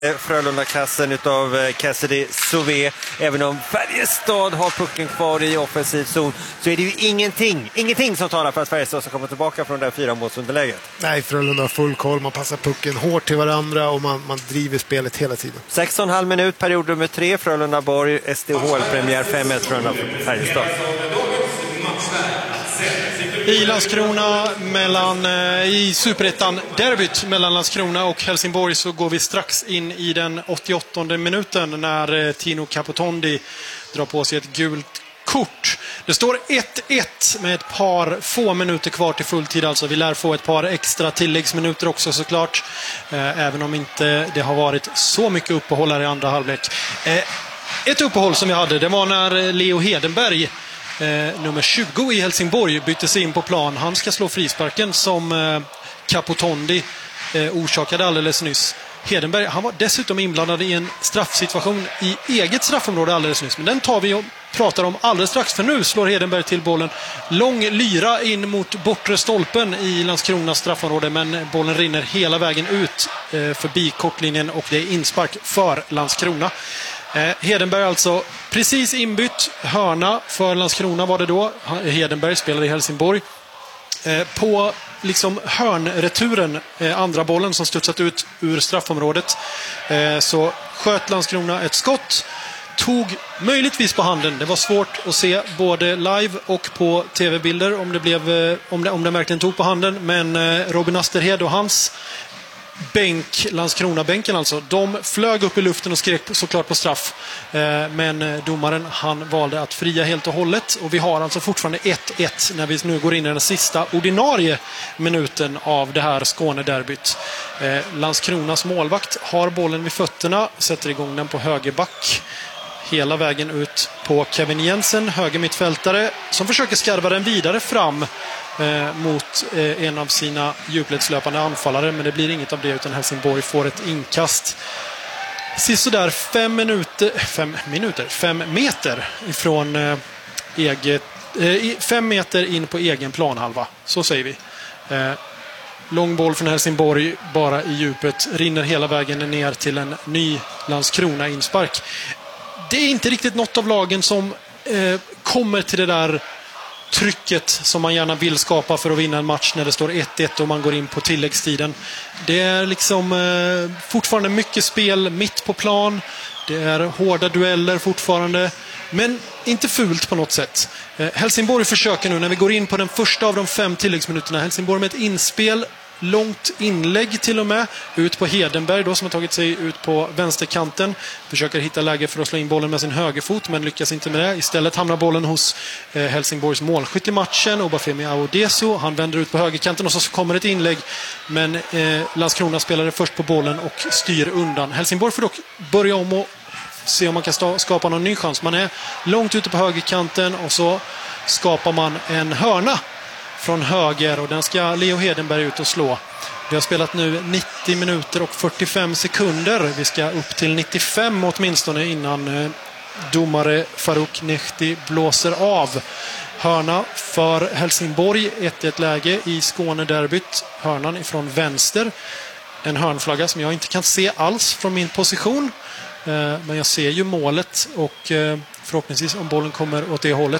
Frölunda-kassen utav Cassidy Sauvé. Även om Färjestad har pucken kvar i offensiv zon så är det ju ingenting som talar för att Färjestad ska komma tillbaka från det här 4-målsunderläget. Nej, Frölunda har full koll. Man passar pucken hårt till varandra och man driver spelet hela tiden. 6,5 minut, period nummer 3. Frölunda-Borg, SDHL-premiär 5-1 Frölunda Färjestad. I Landskrona i Superettan derbyt mellan Landskrona och Helsingborg så går vi strax in i den 88:e minuten när Tino Capotondi drar på sig ett gult kort. Det står 1-1 med ett par få minuter kvar till fulltid. Alltså vi lär få ett par extra tilläggsminuter också såklart. Även om inte det har varit så mycket uppehåll här i andra halvlek. Ett uppehåll som vi hade, det var när Leo Hedenberg nummer 20 i Helsingborg bytte sig in på plan. Han ska slå frisparken som Capotondi orsakade alldeles nyss. Hedenberg, han var dessutom inblandad i en straffsituation i eget straffområde alldeles nyss. Men den tar vi och pratar om alldeles strax. För nu slår Hedenberg till bollen. Lång lyra in mot bortre stolpen i Landskronas straffområde. Men bollen rinner hela vägen ut förbi kortlinjen och det är inspark för Landskrona. Hedenberg alltså precis inbytt, hörna för Landskrona var det då. Hedenberg spelade i Helsingborg. På liksom hörnreturen, andra bollen som studsat ut ur straffområdet, så sköt Landskrona ett skott. Tog möjligtvis på handen. Det var svårt att se både live och på tv-bilder om det verkligen tog på handen. Men Robin Asterhed och hans bänk, Landskrona-bänken alltså, de flög upp i luften och skrek såklart på straff. Men domaren, han valde att fria helt och hållet. Och vi har alltså fortfarande 1-1 när vi nu går in i den sista ordinarie minuten av det här Skånederbyt. Landskronas målvakt har bollen vid fötterna, sätter igång den på högerback. Hela vägen ut på Kevin Jensen, höger mittfältare, som försöker skarva den vidare fram mot en av sina djupledslöpande anfallare, men det blir inget av det utan Helsingborg får ett inkast. Sist så där 5 meter ifrån 5 meter in på egen planhalva, så säger vi. Lång boll från Helsingborg bara i djupet, rinner hela vägen ner till en ny Landskrona inspark. Det är inte riktigt något av lagen som kommer till det där trycket som man gärna vill skapa för att vinna en match när det står 1-1 och man går in på tilläggstiden. Det är liksom fortfarande mycket spel mitt på plan. Det är hårda dueller fortfarande, men inte fult på något sätt. Helsingborg försöker nu när vi går in på den första av de 5 tilläggsminuterna. Helsingborg med ett inspel, långt inlägg till och med, ut på Hedenberg då, som har tagit sig ut på vänsterkanten. Försöker hitta läge för att slå in bollen med sin högerfot, men lyckas inte med det. Istället hamnar bollen hos Helsingborgs målskytt i matchen, Obafemi Aodeso. Han vänder ut på högerkanten och så kommer ett inlägg, men Landskrona spelade först på bollen och styr undan. Helsingborg får dock börja om och se om man kan skapa någon ny chans. Man är långt ute på högerkanten och så skapar man en hörna från höger och den ska Leo Hedenberg ut och slå. Vi har spelat nu 90 minuter och 45 sekunder. Vi ska upp till 95 åtminstone innan domare Farouk Nehti blåser av. Hörna för Helsingborg, 1-1 läge i Skånederbyt. Hörnan ifrån vänster. En hörnflagga som jag inte kan se alls från min position. Men jag ser ju målet och förhoppningsvis om bollen kommer åt det hållet